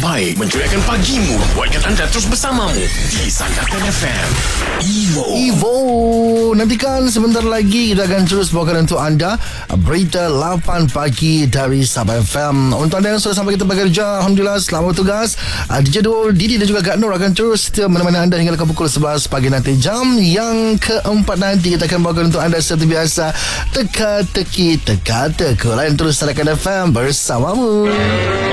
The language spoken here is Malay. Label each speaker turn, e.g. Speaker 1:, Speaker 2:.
Speaker 1: terbaik menceriakan pagimu, buatkan anda terus bersamamu di Sandakan FM. Evo.
Speaker 2: Nantikan sebentar lagi kita akan terus bawakan untuk anda berita 8 pagi dari Sabah FM. Untuk anda yang sudah sampai kita bekerja, Alhamdulillah, selamat bertugas. DJ Dul, Didi dan juga Kak Nur akan terus setia menemani anda hingga ke pukul 11 pagi nanti. Jam yang keempat nanti kita akan bawakan untuk anda seperti biasa teka-teki, teka-teka. Lain terus Sandakan FM bersamamu.